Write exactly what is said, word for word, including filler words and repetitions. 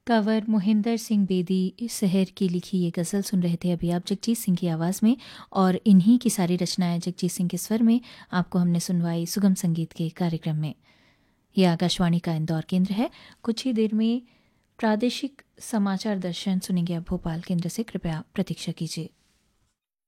कांवर मोहिंदर सिंह बेदी शहर की लिखी ये गज़ल सुन रहे थे अभी आप जगजीत सिंह की आवाज़ में, और इन्हीं की सारी रचनाएं जगजीत सिंह के स्वर में आपको हमने सुनवाई सुगम संगीत के कार्यक्रम में। ये आकाशवाणी का इंदौर केंद्र है। कुछ ही देर में प्रादेशिक समाचार दर्शन सुनेंगे आप भोपाल केंद्र से, कृपया प्रतीक्षा कीजिए।